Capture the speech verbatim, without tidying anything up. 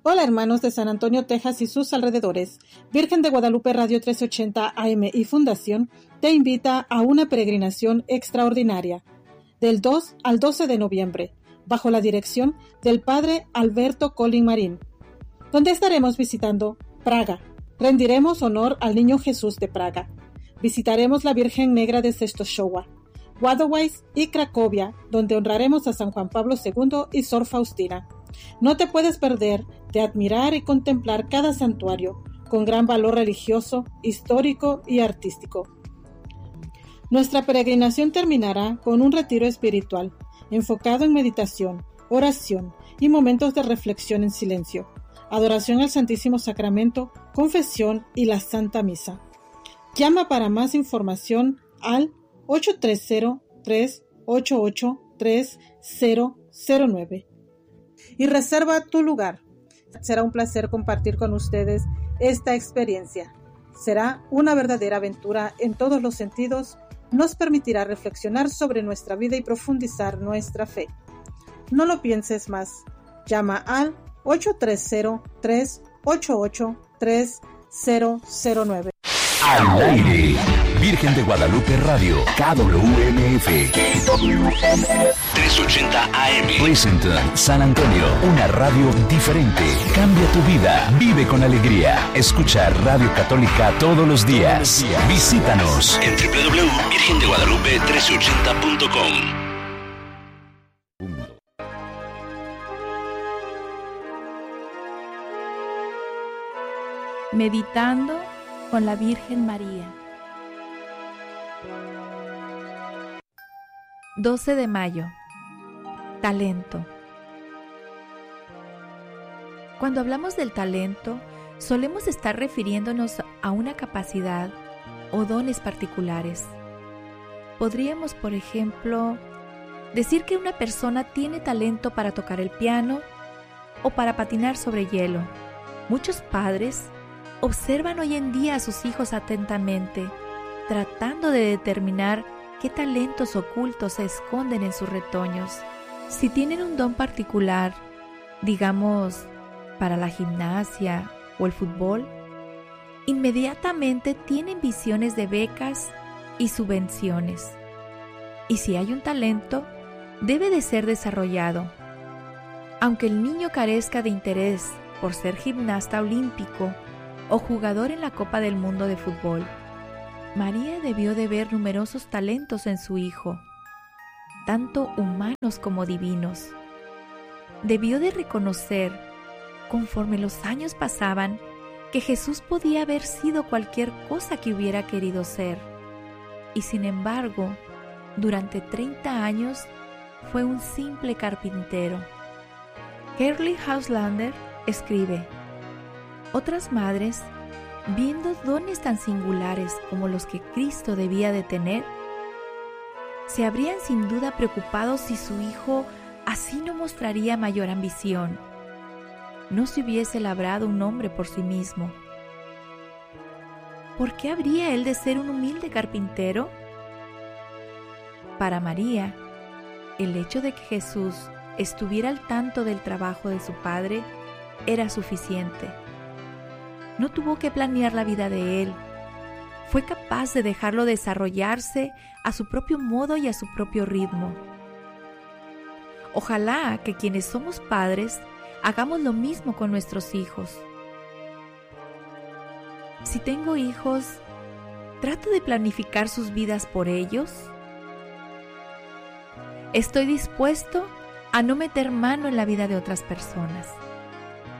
Hola hermanos de San Antonio, Texas y sus alrededores. Virgen de Guadalupe Radio trescientos ochenta A M y Fundación te invita a una peregrinación extraordinaria del dos al doce de noviembre, bajo la dirección del Padre Alberto Colin Marín, donde estaremos visitando Praga. Rendiremos honor al Niño Jesús de Praga. Visitaremos la Virgen Negra de Częstochowa, Wadowice y Cracovia, donde honraremos a San Juan Pablo segundo y Sor Faustina. No te puedes perder de admirar y contemplar cada santuario, con gran valor religioso, histórico y artístico. Nuestra peregrinación terminará con un retiro espiritual, enfocado en meditación, oración y momentos de reflexión en silencio, adoración al Santísimo Sacramento, confesión y la Santa Misa. Llama para más información al ocho tres cero, tres ocho ocho, tres cero cero nueve y reserva tu lugar. Será un placer compartir con ustedes esta experiencia. Será una verdadera aventura en todos los sentidos. Nos permitirá reflexionar sobre nuestra vida y profundizar nuestra fe. No lo pienses más. Llama al ocho tres cero, tres ocho ocho, tres cero cero nueve. Al aire, Virgen de Guadalupe Radio, K W M F, trescientos ochenta A M, presenta San Antonio, una radio diferente. Cambia tu vida, vive con alegría. Escucha Radio Católica todos los días. Visítanos en doble u doble u doble u punto virgen de guadalupe trescientos ochenta punto com. Meditando con la Virgen María. doce de mayo. Talento. Cuando hablamos del talento, solemos estar refiriéndonos a una capacidad o dones particulares. Podríamos, por ejemplo, decir que una persona tiene talento para tocar el piano o para patinar sobre hielo. Muchos padres observan hoy en día a sus hijos atentamente, tratando de determinar qué talentos ocultos se esconden en sus retoños. Si tienen un don particular, digamos, para la gimnasia o el fútbol, inmediatamente tienen visiones de becas y subvenciones. Y si hay un talento, debe de ser desarrollado. Aunque el niño carezca de interés por ser gimnasta olímpico o jugador en la Copa del Mundo de fútbol, María debió de ver numerosos talentos en su hijo, tanto humanos como divinos. Debió de reconocer, conforme los años pasaban, que Jesús podía haber sido cualquier cosa que hubiera querido ser, y sin embargo, durante treinta años fue un simple carpintero. Shirley Hauslander escribe: otras madres, viendo dones tan singulares como los que Cristo debía de tener, se habrían sin duda preocupado si su hijo así no mostraría mayor ambición, no se hubiese labrado un hombre por sí mismo. ¿Por qué habría él de ser un humilde carpintero? Para María, el hecho de que Jesús estuviera al tanto del trabajo de su padre era suficiente. No tuvo que planear la vida de él. Fue capaz de dejarlo desarrollarse a su propio modo y a su propio ritmo. Ojalá que quienes somos padres hagamos lo mismo con nuestros hijos. Si tengo hijos, ¿trato de planificar sus vidas por ellos? ¿Estoy dispuesto a no meter mano en la vida de otras personas?